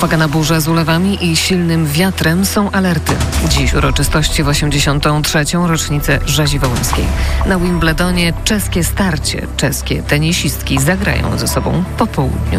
Uwaga na burzę z ulewami i silnym wiatrem, są alerty. Dziś uroczystości w 83. rocznicę rzezi wołyńskiej. Na Wimbledonie czeskie starcie. Czeskie tenisistki zagrają ze sobą po południu.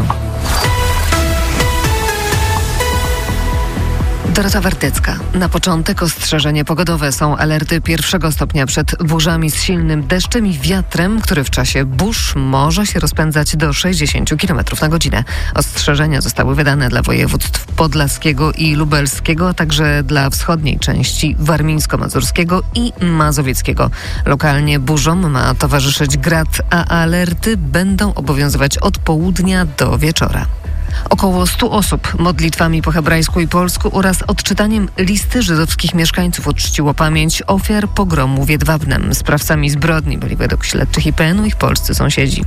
Dorota Werdycka. Na początek ostrzeżenie pogodowe. Są alerty 1 stopnia przed burzami z silnym deszczem i wiatrem, który w czasie burz może się rozpędzać do 60 km na godzinę. Ostrzeżenia zostały wydane dla województw podlaskiego i lubelskiego, a także dla wschodniej części warmińsko-mazurskiego i mazowieckiego. Lokalnie burzom ma towarzyszyć grad, a alerty będą obowiązywać od południa do wieczora. Około 100 osób modlitwami po hebrajsku i polsku oraz odczytaniem listy żydowskich mieszkańców uczciło pamięć ofiar pogromu w Jedwabnem. Sprawcami zbrodni byli według śledczych IPN-u ich polscy sąsiedzi.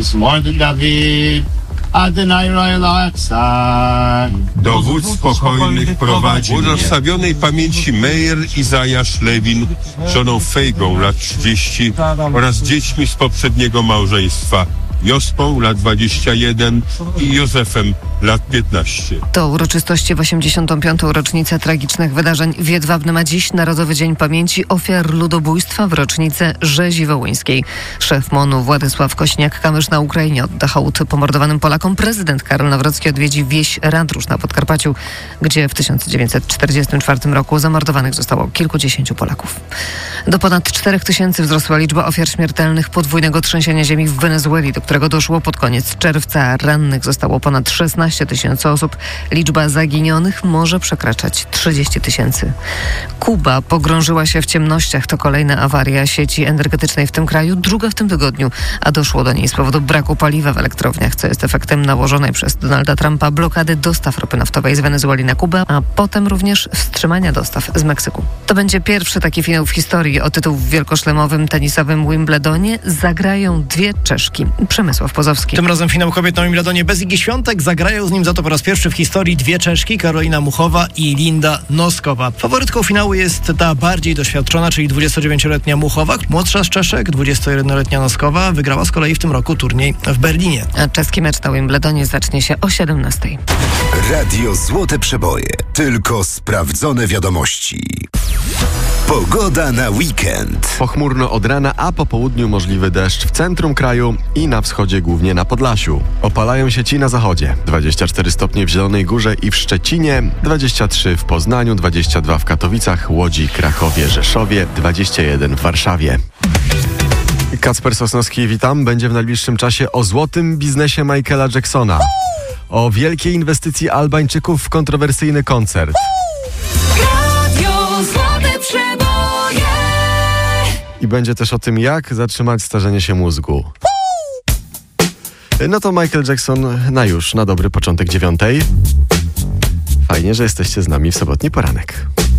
Do wód spokojnych prowadzi mnie. Błogosławionej pamięci Meir Izajasz Lewin, żoną Fejgą, lat 30, oraz dziećmi z poprzedniego małżeństwa. Jospą, lat 21 i Józefem, lat 15. To uroczystości w 85. rocznicę tragicznych wydarzeń w Jedwabnem, a dziś Narodowy Dzień Pamięci Ofiar Ludobójstwa w rocznicę rzezi wołyńskiej. Szef MON-u Władysław Kośniak-Kamysz na Ukrainie odda hołd pomordowanym Polakom. Prezydent Karol Nawrocki odwiedzi wieś Radrusz na Podkarpaciu, gdzie w 1944 roku zamordowanych zostało kilkudziesięciu Polaków. Do ponad 4000 wzrosła liczba ofiar śmiertelnych podwójnego trzęsienia ziemi w Wenezueli, do którego doszło pod koniec czerwca. Rannych zostało ponad 16 000 osób. Liczba zaginionych może przekraczać 30 000. Kuba pogrążyła się w ciemnościach. To kolejna awaria sieci energetycznej w tym kraju, druga w tym tygodniu, a doszło do niej z powodu braku paliwa w elektrowniach, co jest efektem nałożonej przez Donalda Trumpa blokady dostaw ropy naftowej z Wenezueli na Kubę, a potem również wstrzymania dostaw z Meksyku. To będzie pierwszy taki finał w historii. O tytuł w wielkoszlemowym tenisowym Wimbledonie zagrają dwie Czeszki. Przemysław Pozowski. Tym razem finał kobiet na Wimbledonie bez Igi Świątek. Zagrają z nim za to po raz pierwszy w historii dwie Czeszki, Karolina Muchowa i Linda Noskowa. Faworytką finału jest ta bardziej doświadczona, czyli 29-letnia Muchowa. Młodsza z Czeszek, 21-letnia Noskowa, wygrała z kolei w tym roku turniej w Berlinie. A czeski mecz na Wimbledonie zacznie się o 17:00. Radio Złote Przeboje. Tylko sprawdzone wiadomości. Pogoda na weekend. Pochmurno od rana, a po południu możliwy deszcz w centrum kraju i na wschodzie, głównie na Podlasiu. Opalają się ci na zachodzie. 24 stopnie w Zielonej Górze i w Szczecinie, 23 w Poznaniu, 22 w Katowicach, Łodzi, Krakowie, Rzeszowie, 21 w Warszawie. Kacper Sosnowski, witam. Będzie w najbliższym czasie o złotym biznesie Michaela Jacksona. O wielkiej inwestycji Albańczyków w kontrowersyjny koncert. I będzie też o tym, jak zatrzymać starzenie się mózgu. No to Michael Jackson na dobry początek 9:00. Fajnie, że jesteście z nami w sobotni poranek.